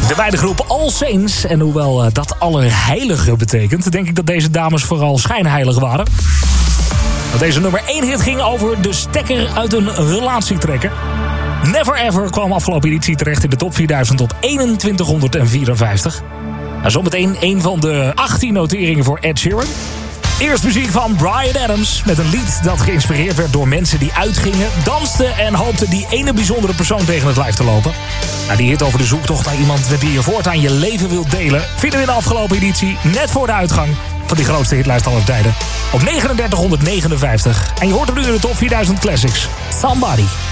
De beide groep All Saints. En hoewel dat allerheilige betekent, denk ik dat deze dames vooral schijnheilig waren. Want deze nummer 1 hit ging over de stekker uit een relatie trekken. Never Ever kwam afgelopen editie terecht in de top 4000 op 2154. Nou, zometeen een van de 18 noteringen voor Ed Sheeran. Eerst muziek van Bryan Adams met een lied dat geïnspireerd werd door mensen die uitgingen, dansten en hoopten die ene bijzondere persoon tegen het lijf te lopen. Nou, die hit over de zoektocht naar iemand met wie je voortaan je leven wilt delen vinden we in de afgelopen editie net voor de uitgang van die grootste hitlijst aller tijden op 3959. En je hoort hem nu in de top 4000 Classics. Somebody.